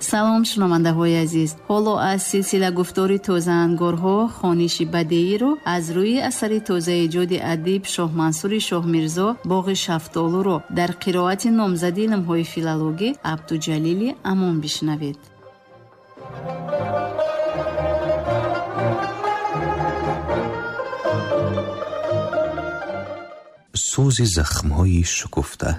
سلام شنونده های عزیز. حالا از سلسله گفتاری تازه انگارها خوانش بدیعی رو از روی اثر تازه ایجاد ادیب شاه منصور شاه میرزا باغ شفتالو رو در قرائت نامزد علم‌های فیلولوژی عبدالجلیل امان بشنوید. سوز زخم‌های شکفته.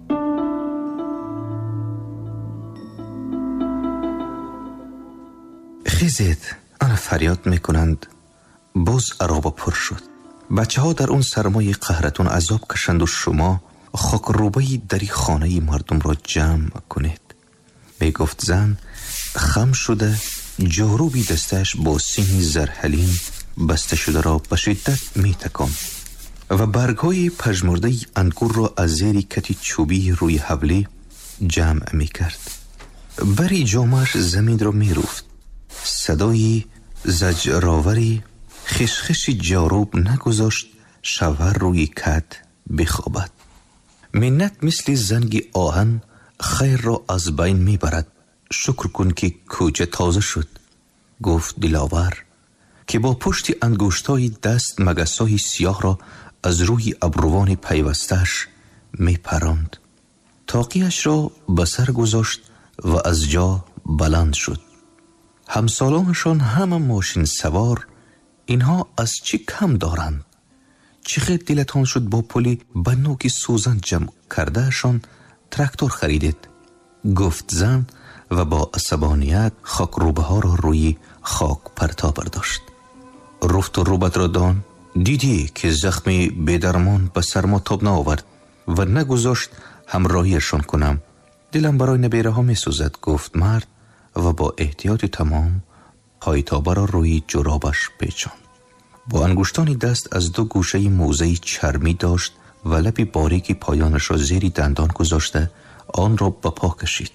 خیزید، آن فریاد میکنند. باز عرابه پر شد. بچه ها در اون سرمای قهرتون عذاب کشند و شما خاک روبهی دری خانه مردم را جمع کنید. میگفت زن خم شده جاروبی دستش با سینی زرحلین بسته شده را به شدت میتکان و برگهای پژمرده انگور را از زیر کتی چوبی روی حوله جمع میکرد. بری جامش زمین را میروفت. صدای زجرآوری خشخش جاروب نگذاشت شوهر روی کت بخوابد. منت مثل زنگ آهن خیر را از بین میبرد. شکر کن که کوچه تازه شد. گفت دلاور که با پشت انگشتای دست مگسای سیاه را از روی ابروان پیوستش میپراند. تاقیش را به سر گذاشت و از جا بلند شد. همسالانشان همه ماشین سوار. اینها از چی کم دارند؟ چقدر دلتان شد با پولی به نوک سوزن جمع کردهشان تراکتور خریدید؟ گفت زن و با عصبانیت خاک روبه ها را روی خاک پرتا برداشت. رفت و روبت را دان. دیدی که زخمی بیدرمان به سرما تاب نآورد و نگذاشت همراهیشان کنم. دلم برای نبیره ها می سوزد، گفت مرد و با احتیاط تمام پایتابه را روی جرابش پیچاند. با انگشتانی دست از دو گوشه موزه چرمی داشت و لب باریکی پایانش را زیر دندان گذاشته آن را به پا کشید.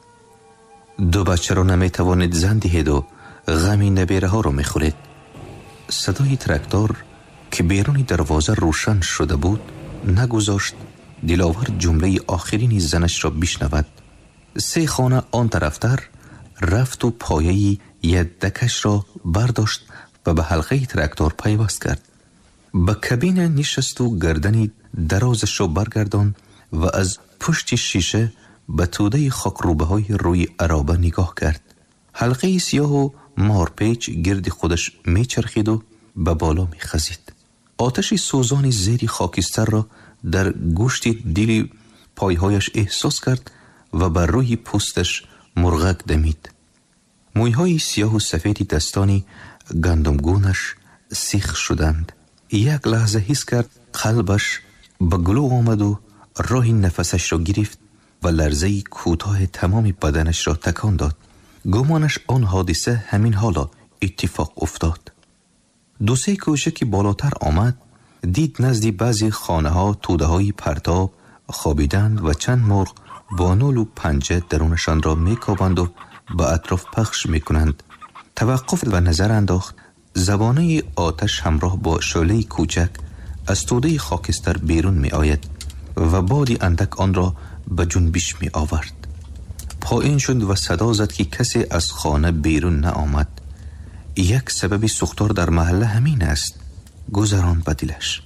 دو بچه را نمی توانید زن دهید و غمی نبیره ها را می خورید. صدای تراکتور که بیرون دروازه روشن شده بود نگذاشت دلاور جمله آخرین زنش را بشنود. 3 خانه آن طرفتر رفت و پایه یدکش را برداشت و به حلقه تراکتور پیوست کرد. به کابین نشست و گردنی درازش را برگردان و از پشت شیشه به توده خاک روبه های روی عرابه نگاه کرد. حلقه سیاه و مارپیچ گرد خودش میچرخید و به بالا میخزید. آتش سوزان زیر خاکستر را در گوشت دل پایهایش احساس کرد و بر روی پوستش مرغک دمید. مویهای سیاه و سفید دستانی گندمگونش سیخ شدند. یک لحظه حس کرد قلبش به گلو آمد و راه نفسش را گرفت و لرزه کوتاه تمام بدنش را تکان داد. گمانش آن حادثه همین حالا اتفاق افتاد. 2-3 کوچه که بالاتر آمد دید نزدی بعضی خانه ها توده های پرتاب خوابیدند و چند مرغ با نول و پنجه درونشان را میکابند و به اطراف پخش میکنند. توقف و نظر انداخت. زبانه آتش همراه با شعله کوچک از توده خاکستر بیرون می آید و بادی اندک آن را به جنبش می آورد. پایین شد و صدا زد که کسی از خانه بیرون نآمد. یک سبب سوختار در محله همین است، گذران به دلش.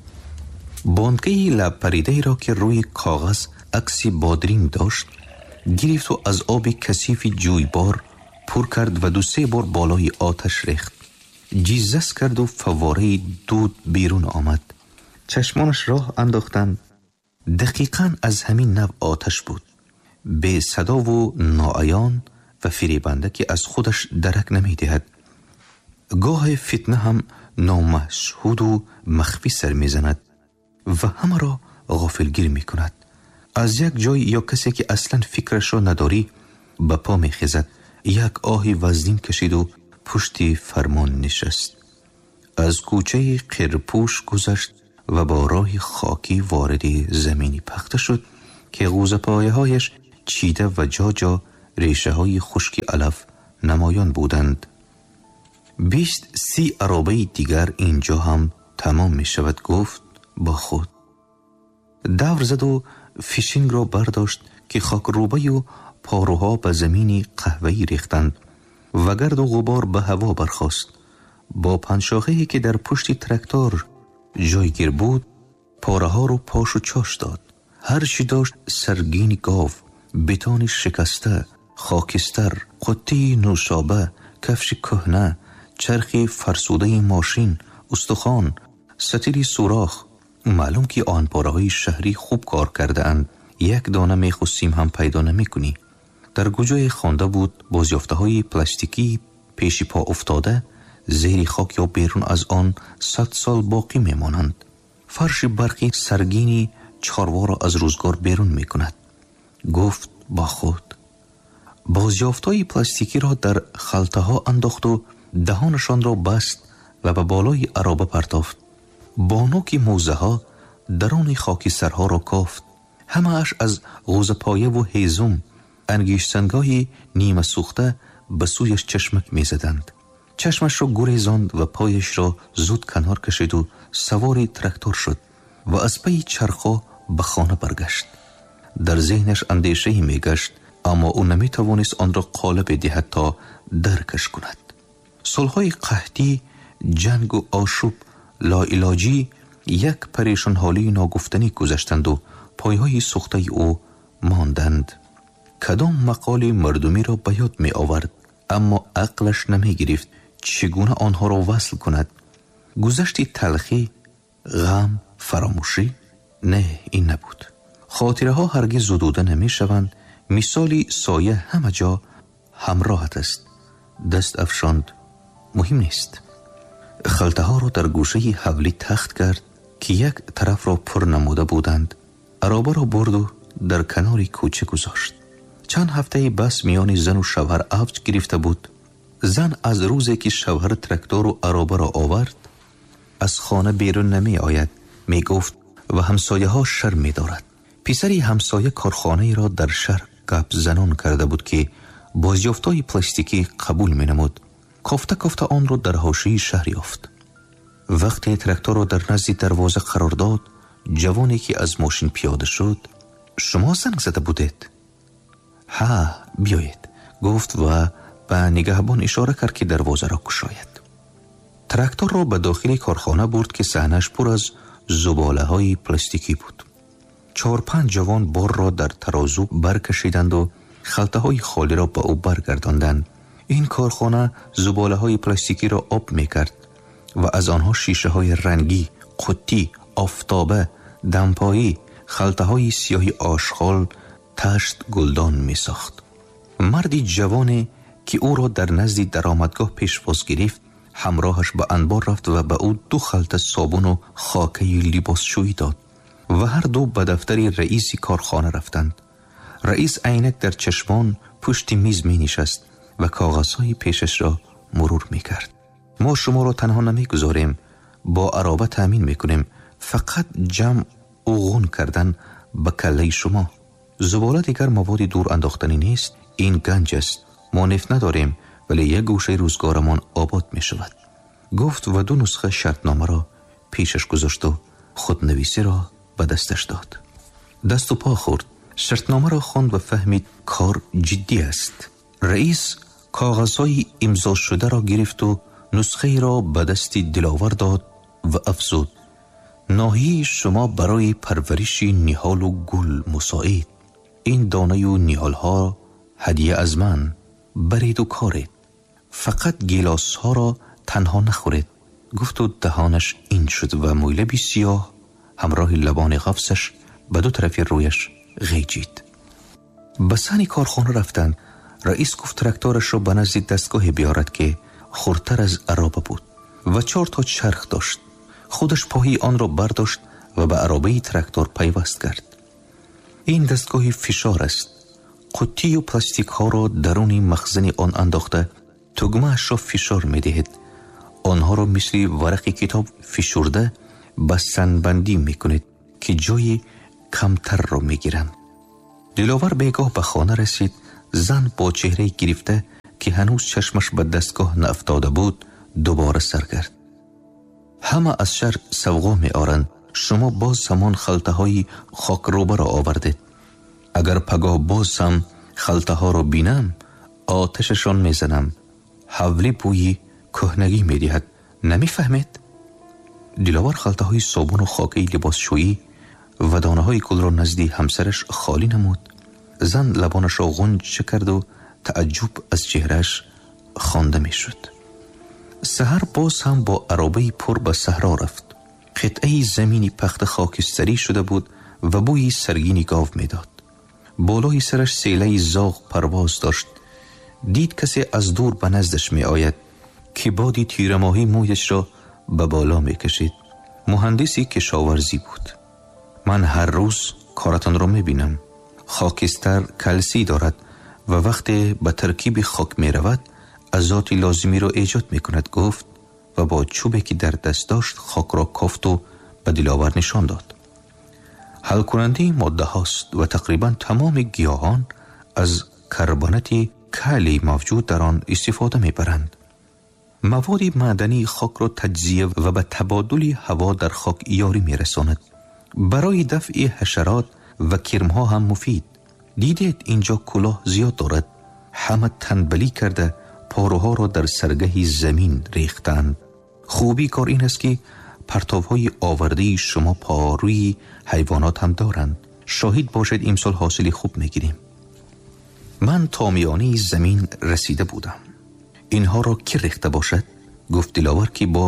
باندگه لب پریده را که روی کاغذ عکسی بادرینگ داشت گرفت و از آب کثیف جویبار پر کرد و 2-3 بار بالای آتش ریخت. جیزس کرد و فواره دود بیرون آمد. چشمانش راه انداختند. دقیقاً از همین نوع آتش بود، به صدا و ناعیان و فریبنده که از خودش درک نمی دهد. گاه فتنه هم نامشهود و مخفی سر می زند و همه را غافلگیر می کند. از یک جای یا کسی که اصلا فکرش را نداری به پا می خیزد. یک آهی وزنین کشید و پشت فرمان نشست. از کوچه قرپوش گذشت و با راه خاکی وارد زمینی پخته شد که قوزه پایه هایش چیده و جا جا ریشه های خشک علف نمایان بودند. 20-30 عرابه دیگر اینجا هم تمام می شود، گفت با خود. دور زد و فیشینگ را برداشت که خاکروبه و پاروها به زمینی قهوه‌ای ریختند و گرد و غبار به هوا برخاست. با پنجشاخه‌ای که در پشت تراکتور جایگیر بود پاره‌ها رو پاش و چاش داد. هر چی داشت سرگین گاو، بتان شکسته، خاکستر، قطعی نوشابه، کفش کهنه، چرخی فرسوده ماشین، استخوان، ستیری سوراخ. معلوم که آن پاره‌های شهری خوب کار کرده اند. یک دانه میخ و سیم هم پیدا نمی کنی. در گوجای خوانده بود بازیافته‌های پلاستیکی پیش پا افتاده زیر خاک یا بیرون از آن 100 سال باقی میمانند. فرش برقی سرگینی چاروا را از روزگار بیرون می کند. گفت با خود. بازیافته‌های پلاستیکی را در خلطه ها انداخت و دهانشان را بست و به بالای عرابه پرتافت. با نوک موزه ها درون خاکسترها را کافت. همه اش از غوزه‌پایه و هیزم انگیشتنگاهی نیمه سوخته به سویش چشمک می زدند. چشمش را گریزاند و پایش را زود کنار کشید و سوار تراکتور شد و از پی چرخا به خانه برگشت. در ذهنش اندیشه‌ای می گشت اما او نمی توانست آن را قالب دهد تا درکش کند. سالهای قحطی، جنگ و آشوب، لاعلاجی یک پریشان حالی ناگفتنی گذشتند و پایهای سوخته او ماندند. کدام مقال مردمی را به یاد می آورد اما عقلش نمی گرفت چگونه آنها را وصل کند. گذشتی تلخی، غم، فراموشی؟ نه، این نبود. خاطره ها هرگز زدوده نمی شوند. مثالی سایه همه جا همراهت است. دست افشاند، مهم نیست. خلطه ها را در گوشه حولی تخت کرد که یک طرف را پر نموده بودند. عرابه را برد و در کنار کوچه گذاشت. چند هفته بس میان زن و شوهر اوج گرفته بود. زن از روزی که شوهر تراکتور و عرابه را آورد از خانه بیرون نمی آید. می گفت و همسایه ها شرم می دارد. پسری همسایه کارخانه را در شهر گپ زنان کرده بود که بازیافته‌های پلاستیکی قبول می نمود. کافته کافته آن را در حاشیه شهر یافت. وقتی تراکتور را در نزد دروازه قرار داد، جوانی که از ماشین پیاده شد، شما زنگ زده بودید؟ ها، بیایید، گفت و به نگهبان اشاره کرد که دروازه را گشاید. تراکتور را به داخل کارخانه برد که صحنه‌اش پر از زباله های پلاستیکی بود. 4-5 جوان بار را در ترازو برکشیدند و خلطه های خالی را به او برگرداندند. این کارخانه زباله های پلاستیکی را آب می کرد و از آنها شیشه های رنگی، قطی، آفتابه، دمپایی، خلطه های سیاهی آشغال، تشت، گلدان می ساخت. مردی جوانی که او را در نزد درآمدگاه پیشواز گرفت همراهش به انبار رفت و به او 2 خلطه صابون و خاکه لباسشویی داد و هر دو به دفتر رئیس کارخانه رفتند. رئیس عینک در چشمان پشت میز می نشست و کاغذهای پیشش را مرور می کرد. ما شما را تنها نمی گذاریم، با عرابه تأمین می کنیم. فقط جمع اوغون کردن به کله شما. زباله دیگر مواد دور انداختنی نیست. این گنج است. ما نفت نداریم ولی یک گوشه روزگارمان آباد می شود. گفت و 2 نسخه شرطنامه را پیشش گذاشت و خودنویسی را به دستش داد. دست و پا خورد. شرطنامه را خواند و فهمید کار جدی است. رئیس کاغذهای امضا شده را گرفت و نسخه را به دست دلاور داد و افزود: ناحیه شما برای پرورش نهال و گل مساعد. این دانه و نهال ها هدیه از من. برید و کارید. فقط گیلاس ها را تنها نخورید. گفت و دهانش این شد و مویلبی سیاه همراه لبان غفصش به 2 طرف رویش غیجید. به صحن کارخانه رفتند. رئیس گفت تراکتورش را به نزد دستگاه بیارد که خردتر از عرابه بود و 4 تا چرخ داشت. خودش پاهی آن را برداشت و به عرابه تراکتور پیوست کرد. این دستگاه فشار است. قطی و پلاستیک ها را درون مخزن آن انداخته تگمه اش را فشار می دهید. آنها را مثل ورق کتاب فشرده بستنبندی می کنید که جای کمتر را می گیرند. دلاور بیگاه به خانه رسید. زن با چهره گرفته که هنوز چشمش به دستگاه نافتاده بود دوباره سر کرد. همه از شهر سوغا می آرند. شما باز همان خلطه های خاکروبه را آوردید. اگر پگاه باز هم خلطه ها رو بینم آتششان میزنم. حولی بویی کهنگی میدهد، نمیفهمید؟ دلاور خلطه های صابون و خاکی لباسشویی و دانه های گل را نزدی همسرش خالی نمود. زن لبانش را غنچه کرد و تعجب از چهرهش خوانده می شد. سحر باز هم با عرابه پر به صحرا رفت. قطعه زمینی پخت خاکستری شده بود و بوی سرگینی گاو می داد. بالای سرش سیله زاغ پرواز داشت. دید کسی از دور به نزدش می آید که بادی تیرماهی مویش را به بالا می کشید. مهندسی کشاورزی بود. من هر روز کارتان را می بینم. خاکستر کلسی دارد و وقتی به ترکیب خاک می رود ازات لازمی را ایجاد می کند، گفت و با چوبی که در دست داشت خاک را کافت و به دلاور نشان داد. حل کننده ماده هاست و تقریبا تمام گیاهان از کربنات کالی موجود در آن استفاده می برند. مواد معدنی خاک را تجزیه و به تبادل هوا در خاک یاری می رساند. برای دفع حشرات و کرمها هم مفید. دیدید اینجا کلاه زیاد دارد. همه تنبلی کرده پاروها را در سرگه زمین ریختند. خوبی کار این است که پرتوهای آورده شما پاروی حیوانات هم دارند. شاهد باشد امسال حاصلی خوب میگیریم. من تا میانه زمین رسیده بودم. اینها را کی ریخته باشد؟ گفت دلاور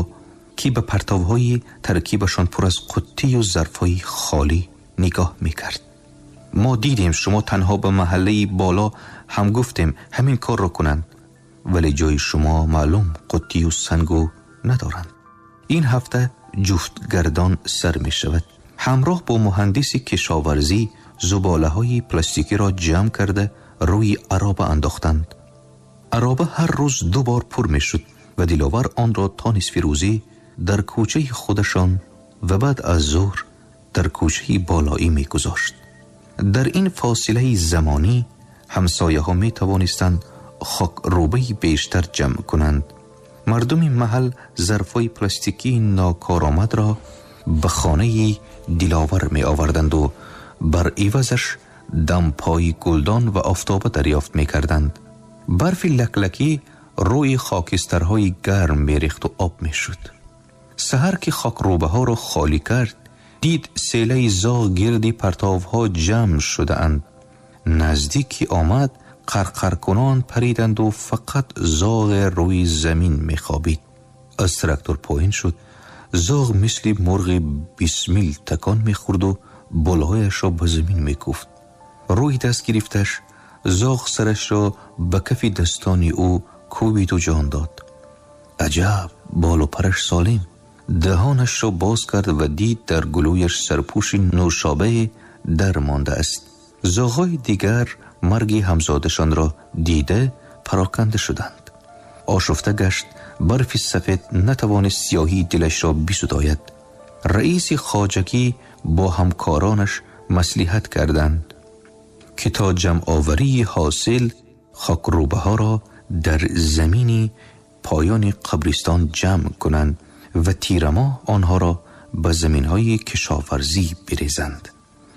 که به پرتوهای ترکیبشان پر از قطی و ظرفهای خالی نگاه میکرد. ما دیدیم شما تنها به محله بالا هم گفتیم همین کار را کنند، ولی جای شما معلوم قطی و سنگو ندارند. این هفته جفتگردان سر می شود. همراه با مهندسی کشاورزی زباله های پلاستیکی را جمع کرده روی عرابه انداختند. عرابه هر روز 2 بار پر می شد و دلاور آن را تا نصف روزی در کوچه خودشان و بعد از ظهر در کوچه بالایی می گذاشت. در این فاصله زمانی همسایه ها می توانستند خاک روبه بیشتر جمع کنند. مردم محل ظرفای پلاستیکی ناکارآمد را به خانه دلاور می آوردند و بر عوضش دمپای گلدان و آفتابه دریافت می کردند. برف لکلکی روی خاکسترهای گرم می ریخت و آب می شد. سحر که خاک روبه ها را خالی کرد دید سیله زاغ گردی پرتاوها جمع شده اند. نزدیکی آمد قرقر کنان پریدند و فقط زاغ روی زمین می خوابید. از تراکتور پایین شد. زاغ مثل مرغ بسمیل تکان می خورد و بالهایش را به زمین می کوفت. روی دست گرفتش. زاغ سرش را به کف دستان او کوبید و جان داد. عجب، بال و پرش سالم. دهانش را باز کرد و دید در گلویش سرپوش نوشابه در مانده است. زاغای دیگر مرگ همزادشان را دیده پراکنده شدند. آشفته گشت. برف سفید نتوانست سیاهی دلش را بسوداید. رئیس خواجگی با همکارانش مصلحت کردند که تا جمع آوری حاصل خاک روبه ها را در زمینی پایان قبرستان جمع کنند و تیرما آنها را به زمینهای کشاورزی بریزند.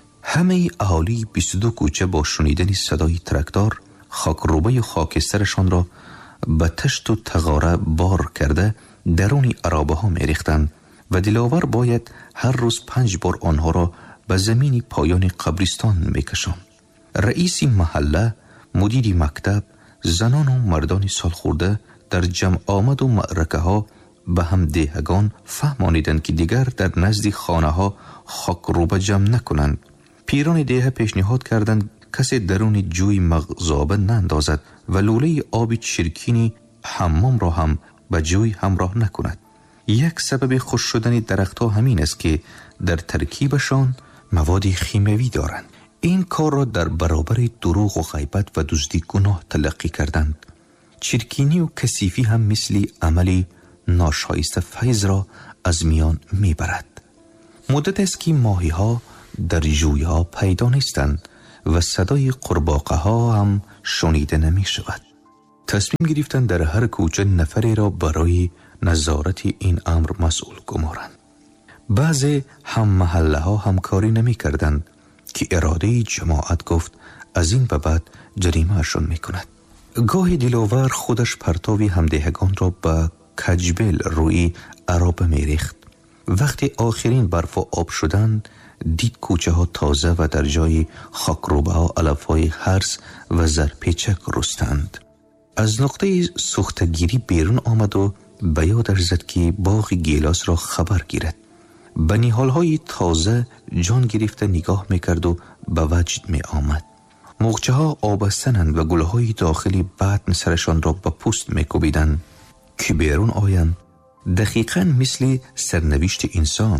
همه اهالی 22 کوچه با شنیدن صدای تراکتور خاک روبه خاکسترشان را به تشت و تغاره بار کرده درون عرابه ها می ریختند و دلاور باید هر روز 5 بار آنها را به زمین پایان قبرستان می کشاند. رئیس محله، مدیر مکتب، زنان و مردان سالخورده در جمع آمد و معرکه ها به هم دهگان فهمانیدند که دیگر در نزد خانه ها خاک روبه جمع نکنند. پیران دیه پیشنهاد کردند کسی درون جوی مغزابه نندازد و لوله آب چرکینی حمام را هم به جوی همراه نکند. یک سبب خوش شدن درختها همین است که در ترکیبشان مواد شیمیایی دارند. این کار را در برابر دروغ و غیبت و دزدی گناه تلقی کردند. چرکینی و کثیفی هم مثل عملی ناشایسته فیض را از میان میبرد. مدت است که ماهی ها در جوی ها پیدا نیستند و صدای قورباغه ها هم شنیده نمی شود. تصمیم گرفتند در هر کوچه نفری را برای نظارت این امر مسئول گمارند. بعضی هم محله ها همکاری نمی کردند که اراده جماعت گفت از این به بعد جریمه‌شان میکند. گاهی دلاور خودش پرتاوی همدهگان را به کجبل روی عرابه میریخت. وقتی آخرین برف و آب شدند دید کوچه ها تازه و در جای خاکروبه ها علف های هرز و زرپیچک رستند. از نقطه سوختگیری بیرون آمد و به یادش زد که باغ گیلاس را خبر گیرد. به نیحال های تازه جان گرفته نگاه میکرد و به وجد می آمد. مغچه ها آبستنند و گل های داخلی بطن سرشان را به پوست میکوبیدند که بیرون آیند. دقیقاً مثل سرنوشت انسان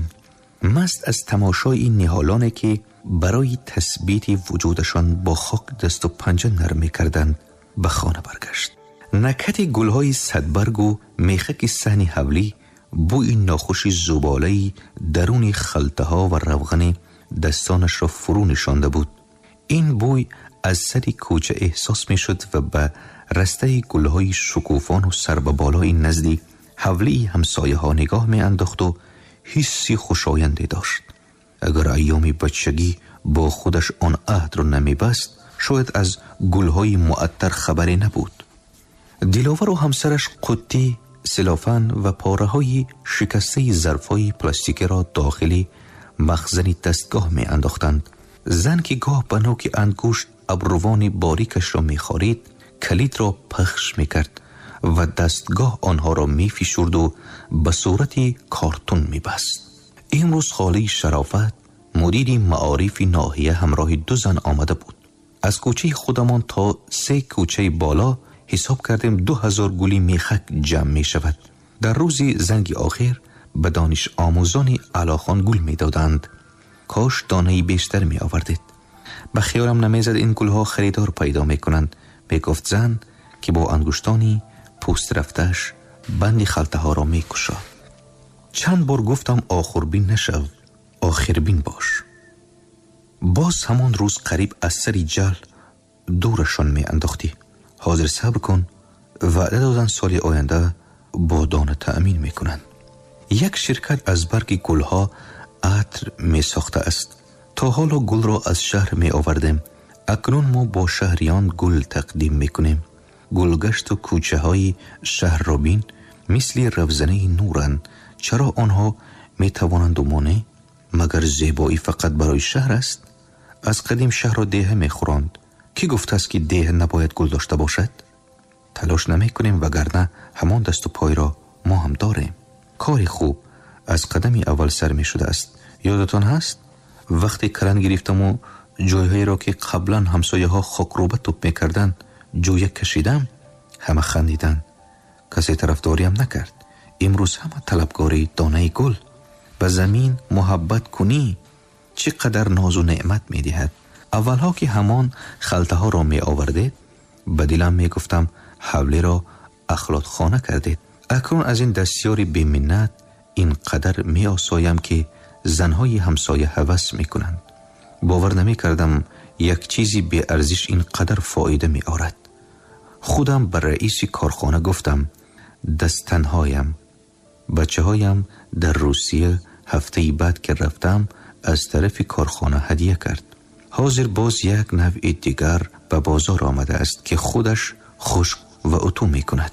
مست از تماشای این نهالانه که برای تثبیت وجودشان با خاک دست و پنجه نرم می‌کردند به خانه برگشت. نکهت گل‌های صدبرگ و میخک صحن حولی بوی ناخوشی زباله‌ای درون خلطه‌ها و روغن دستانش را فرو نشانده بود. این بوی از سر کوچه احساس می‌شد و به رسته گل‌های شکوفان و سر به بالای نزدی حولی همسایه ها نگاه می انداخت و حسی خوشاینده داشت. اگر ایامی بچگی با خودش آن عهد را نمی بست شاید از گلهای معطر خبری نبود. دلاور و همسرش قطی، سلافن و پاره های شکسته ظرفای پلاستیکی را داخلی مخزن دستگاه می انداختند. زن که گاه به نوک انگشت ابروان باریکش را می خارید کلید را پخش می کرد و دستگاه آنها را می فشرد و به صورت کارتون می بست. امروز خاله شرافت مدیر معارف ناحیه همراه 2 زن آمده بود. از کوچه خودمان تا 3 کوچه بالا حساب کردیم 2000 گلی میخک جمع می شود. در روز زنگ آخر به دانش آموزان علاخان گل می دادند. کاش دانه بیشتر می آوردید. به خیالم نمیزد این گلها خریدار پیدا می کنند. می گفت زن که با انگشتانی پوست رفتش بند خلطه ها را می کشد. چند بار گفتم آخر بین نشو، آخر بین باش. باز همان روز قریب از سری جل دورشان می انداختی. حاضر صبر کن، وعده دادن سال آینده با دانه تأمین می کنند. یک شرکت از برگ گلها عطر می ساخته است. تا حالا گل را از شهر می آوردیم. اکنون ما با شهریان گل تقدیم می کنیم. گلگشت و کوچه های شهر را بین مثل روزنه نورند. چرا آنها می توانند و مانع؟ مگر زیبایی فقط برای شهر است؟ از قدیم شهر را دیه می خورند. کی گفته است که دیه نباید گل داشته باشد؟ تلاش نمی کنیم وگرنه همان دست و پای را ما هم داریم. کاری خوب از قدمی اول سر می شده است. یادتان هست؟ وقتی کلن گرفتم و جایهایی را که قبلا همسایه ها خاکروبه توپ می کردن جویه کشیدم، همه خندیدن. کسی طرفداری هم نکرد. امروز همه طلبگاری دانه گل. به زمین محبت کنی چقدر ناز و نعمت می دهد. اولها که همان خلطه ها را می آوردید به دلم می گفتم حوله را اخلاط خانه کردید. اکنون از این دستیاری بی‌منت اینقدر می آسایم که زنهای همسایه هوس می کنند. باور نمی کردم یک چیزی بی ارزش اینقدر فایده می آرد. خودم بر رئیس کارخانه گفتم دستنهایم. بچه هایم در روسیه هفته بعد که رفتم از طرف کارخانه هدیه کرد. حاضر باز یک نوع دیگر به بازار آمده است که خودش خشک و اتو می کند.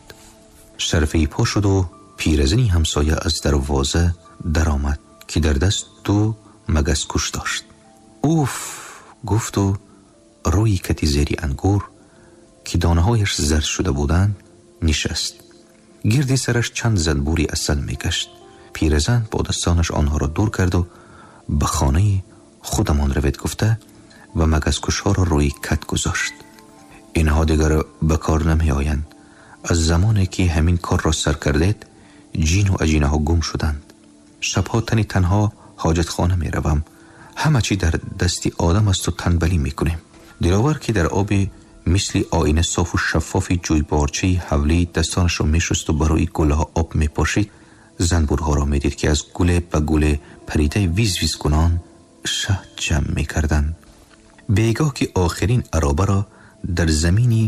شرفی پا شد و پیرزنی همسایه از دروازه در آمد که در دست 2 مگس کش داشت. اوف گفت و روی کتی زیری انگور که دانه هایش زرد شده بودند نشست. گردی سرش چند زنبوری عسل می گشت. پیرزن با دستانش آنها را دور کرد و به خانه خودمان روید گفته و مگس کش ها را روی کت گذاشت. اینها دیگر به کار نمی آیند. از زمانی که همین کار را سر کردید جین و اجینه ها گم شدند. شبها تنها حاجت خانه می روم. همه چی در دستی آدم است و تنبلی می کنیم. دلاور که در آب مثل آینه صاف و شفاف جویبارچه حولی دستانش را می شست و برای گلها آب می پاشید زنبورها را می دید که از گل به گل پریده ویز ویز کنان شهد جمع می کردند. بیگاه که آخرین عرابه را در زمینی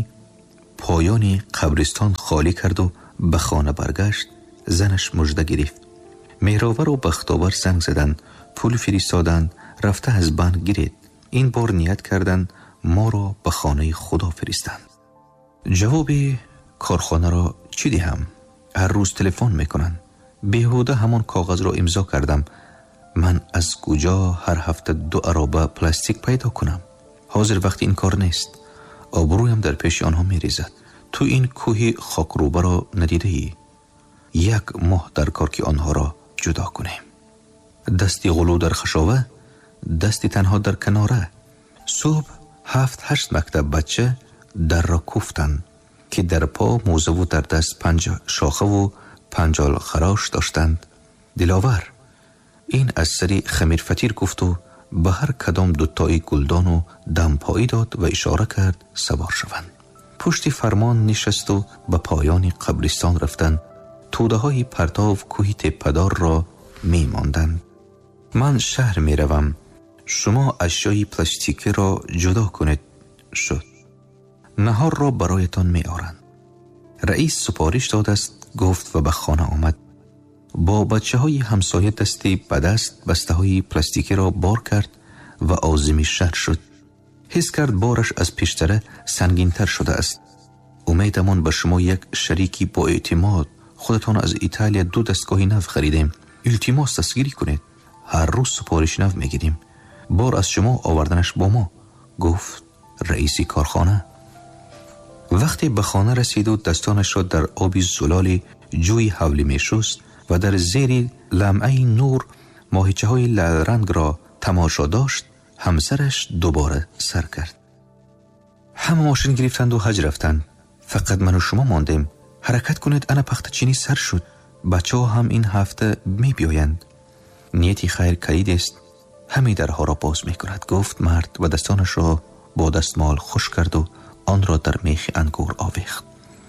پایان قبرستان خالی کرد و به خانه برگشت زنش مژده گرفت. مهراور و بختاور زنگ زدند، پول فرستادند، رفته از بند گیرید. این بار نیت کردند ما را به خانه خدا فرستند. جواب کارخانه را چی دهم؟ هر روز تلفن میکنند. بیهوده همان کاغذ را امضا کردم. من از کجا هر هفته 2 ارابه پلاستیک پیدا کنم؟ حاضر وقت این کار نیست. آبرویم در پیش آنها میریزد. تو این کوه خاکروبه را ندیده ای؟ 1 ماه در کار که آنها را جدا کنیم. دستی غلو در خشاوه، دستی تنها در کناره. صبح 7-8 مکتب بچه در را کوفتند که در پا موزه و در دست 5 شاخه و 5 خراش داشتند. دلاور این از سری خمیر فتیر گفت و به هر کدام 2 تایی گلدان و دمپایی داد و اشاره کرد سوار شوند. پشت فرمان نشست و به پایان قبرستان رفتند. توده های پرتاو کوه تپه‌دار را می ماندند. من شهر می روم، شما اشیای پلاستیکی را جدا کنید شد. نهار را برایتان می آرند. رئیس سپارش داد است گفت و به خانه آمد. با بچه های همسایه دستی به دست بسته های پلاستیکی را بار کرد و آزمایشگر شد. حس کرد بارش از پیشتره سنگین تر شده است. امیدمان به شما یک شریکی با اعتماد خودتان از ایتالیا 2 دستگاه نو خریدیم. التماس دستگیری کنید. هر روز سپارش نو میگیریم. بار از شما آوردنش با ما، گفت رئیسی کارخانه. وقتی به خانه رسید و دستانش را در آبی زلال جوی حولی می شست و در زیر لمعه نور ماهیچه های لعل رنگ را تماشا داشت، همسرش دوباره سر کرد. همه ماشین گرفتند و حج رفتند. فقط من و شما ماندیم. حرکت کنید، انا پخت چینی سر شد. بچه ها هم این هفته می بیایند. نیتی خیر کلید است، همه درها را باز می کند، گفت مرد و دستانش را با دستمال خوش کرد و آن را در میخ انگور آویخت.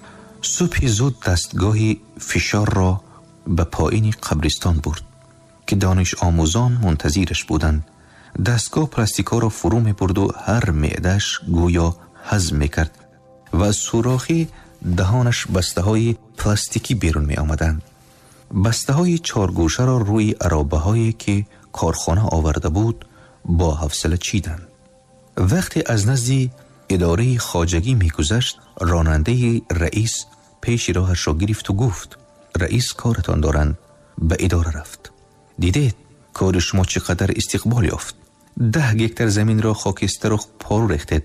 صبح زود دستگاهی فشار را به پایین قبرستان برد که دانش آموزان منتظرش بودند. دستگاه پلاستیکا را فرو می برد و هر معده‌اش گویا هضم می کرد و از سوراخی دهانش بسته های پلاستیکی بیرون می آمدند. بسته های 4 گوشه را روی عرابه هایی که کارخانه آورده بود با حوصله چیدند. وقتی از نزد اداره خواجگی می گذشت، راننده رئیس پیش راهش را گرفت و گفت رئیس کارتان دارند. به اداره رفت. دیدید کار شما چقدر استقبال یافت. 10 هکتار زمین را خاکستر و پارو ریختید.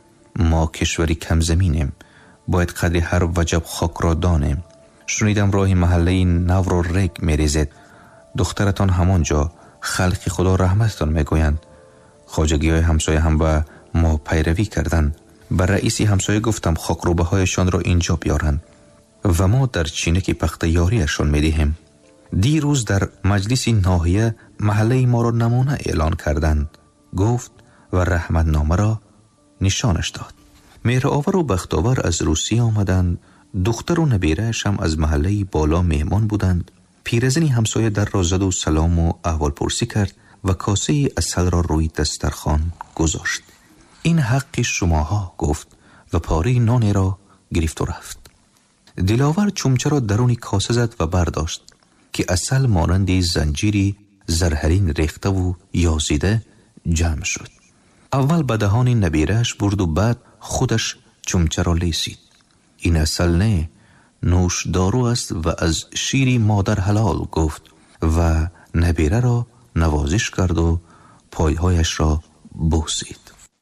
ما کشوری کم زمینیم، باید قدر هر وجب خاک را دانیم. شنیدم راه محله نو را رگ میریزید. دخترتان همانجا، خلق خدا رحمتتان میگویند. خواجگی های همسایه هم به ما پیروی کردند. به رئیسی همسایه گفتم خاکروبه هایشان را اینجا بیارند و ما در چینه پخت یاریشان میدهیم. دیروز در مجلس ناحیه محله ما را نمونه اعلان کردند، گفت و رحمت نامه را نشانش داد. مهرآور و بختاور از روسیه آمدند. دختر و نبیره‌اش هم از محله بالا مهمان بودند. پیرزنی همسایه در را زد و سلام و احوال پرسی کرد و کاسه عسل را روی دسترخوان گذاشت. این حق شماها، گفت و پاره نان را گرفت و رفت. دلاور چمچه را درون کاسه زد و برداشت که عسل مانند زنجیری زرهرین ریخته و یازیده جمع شد. اول به دهان نبیره‌اش برد و بعد خودش چمچه را لیسید. این عسل نه، نوش دارو است و از شیری مادر حلال، گفت و نبیره را نوازش کرد و پایهایش را بوسید.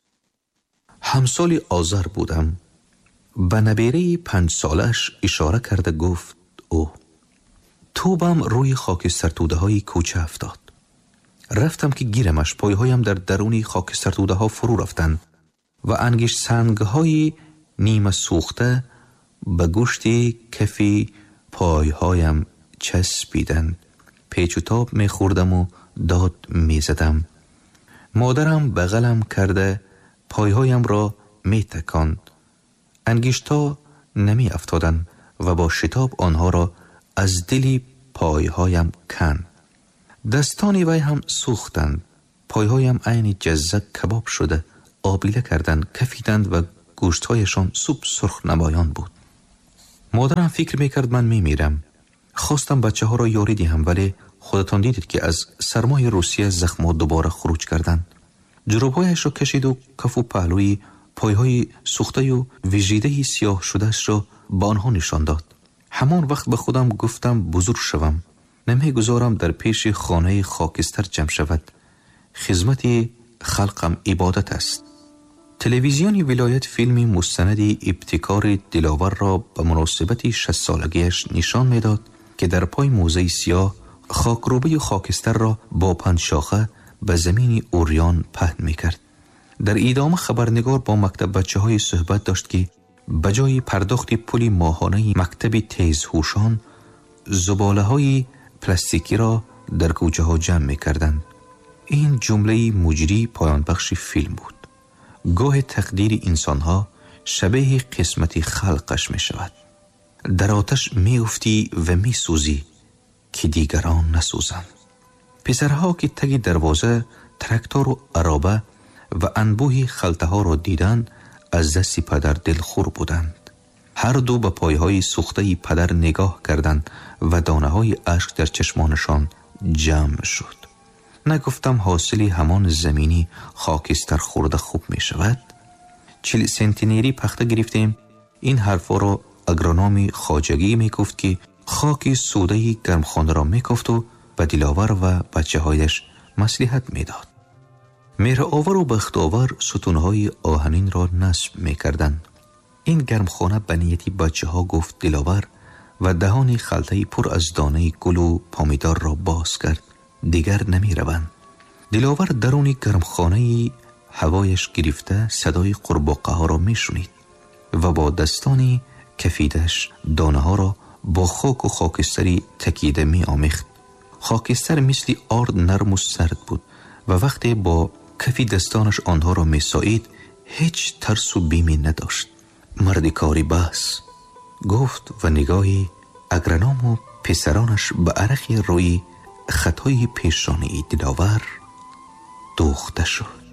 همسال آذر بودم. به نبیره 5 سالش اشاره کرده گفت او توبم روی خاکستر توده های کوچه افتاد. رفتم که گیرمش، پایهایم در درونی خاکستر توده ها فرو رفتند و انگشت سنگ های نیمه سوخته به گوشت کفی پایهایم چسبیدند. پیچ و تاب می خوردم و داد می زدم. مادرم بغلم کرده پایهایم را می تکاند. انگشتا نمی افتادند و با شتاب آنها را از دلی پایهایم کند. دستان وی هم سوختند. پایهایم عین جزک کباب شده آبیله کردند، کفیدند و گوشتهایشان سوپ سرخ نمایان بود. مادرم فکر میکرد من میمیرم. خواستم بچه ها را یاری دهم، ولی خودتان دیدید که از سرمای روسیه زخم‌ها دوباره خروج کردند. جروبهایش را کشید و کف و پهلوی پایهای سوخته و ویژیده سیاه شدهش را به آنها نشان داد. همان وقت به خودم گفتم بزرگ شوم، نمیگذارم در پیش خانه خاکستر جمع شود. خدمت خلقم عبادت است. تلویزیون ولایت فیلمی مستند ابتکار دلاور را به مناسبت 60 سالگیش نشان میداد که در پای موزه سیاه خاکروبه و خاکستر را با 5 شاخه به زمین اوریان پهن میکرد. در ادامه خبرنگار با مکتب بچه‌های صحبت داشت که بجای پرداخت پول ماهانه مکتب تیزهوشان زباله‌های پلاستیکی را در کوچه ها جمع میکردند. این جمله مجری پایان بخش فیلم بود. گاه تقدیر انسانها شبیه قسمت خلقش می شود. در آتش می افتی و می سوزی که دیگران نسوزند. پسرها که تگ دروازه ترکتور و عرابه و انبوه خلطه ها را دیدند از دست پدر دلخور بودند. هر دو به پایهای سوخته پدر نگاه کردند و دانه های اشک در چشمانشان جمع شد. نگفتم حاصل همان زمینی خاکستر خورده خوب می شود؟ 40 سنتینری پخته گرفتیم. این حرفا را اگرونومی خواجگی می گفت که خاک سوده گرمخانه را می گفت و به دلاور و بچه هایش مصلحت می داد. مهرآور و بختآور ستونهای آهنین را نصب می کردن. این گرمخانه به نیت بچه ها گفت دلاور و دهان خلطه پر از دانه گل و پامیدار را باز کرد. دیگر نمی روند. دلاور درون گرمخانه هوایش گرفته صدای قرباقه ها را می شنید و با دستانی کفیدش دانه ها را با خاک و خاکستری تکیده می آمیخت. خاکستر مثل آرد نرم و سرد بود و وقتی با کفی دستانش آنها را می سایید هیچ ترس و بیمی نداشت. مرد کاری بس گفت و نگاهی اگرونوم و پسرانش به عرق روی خطای پیشانی دلاور دوخته شد.